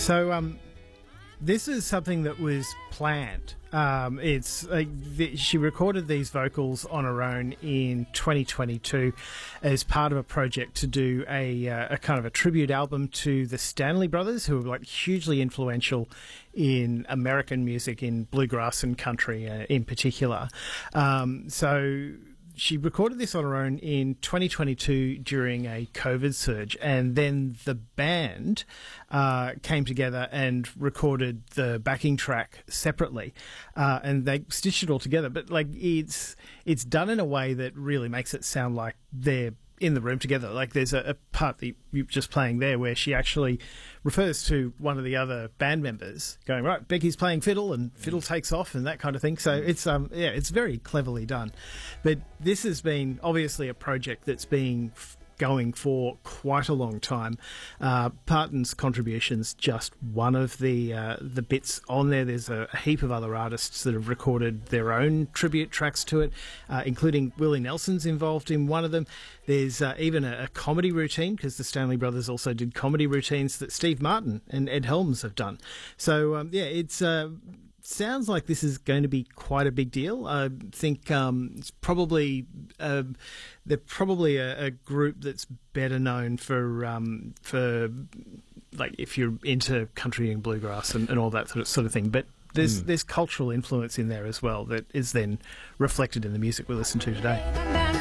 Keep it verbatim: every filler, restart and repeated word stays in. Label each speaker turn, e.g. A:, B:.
A: So, um, this is something that was planned. Um, it's uh, the, she recorded these vocals on her own in twenty twenty-two as part of a project to do a, uh, a kind of a tribute album to the Stanley Brothers, who were like hugely influential in American music, in bluegrass and country uh, in particular. Um, so she recorded this on her own in twenty twenty-two during a COVID surge, and then the band uh, came together and recorded the backing track separately, uh, and they stitched it all together. But like it's it's done in a way that really makes it sound like they're in the room together. Like there's a, a part that you're just playing there where she actually refers to one of the other band members going, right, Becky's playing fiddle and fiddle takes off and that kind of thing. So it's um yeah, it's very cleverly done. But this has been obviously a project that's being f- going for quite a long time. Uh, Parton's contribution's just one of the uh, the bits on there. There's a, a heap of other artists that have recorded their own tribute tracks to it, uh, including Willie Nelson's involved in one of them. There's uh, even a, a comedy routine, because the Stanley Brothers also did comedy routines that Steve Martin and Ed Helms have done. So, um, yeah, it's... Uh, sounds like this is going to be quite a big deal. I think um, it's probably uh, they're probably a, a group that's better known for um, for like if you're into country and bluegrass and, and all that sort of, sort of thing. But there's mm. there's cultural influence in there as well that is then reflected in the music we listen to today.